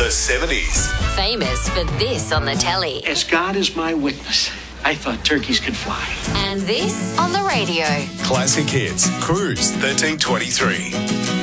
70s. Famous for this on the telly. As God is my witness, I thought turkeys could fly. And this on the radio. Classic Hits, Cruise 1323.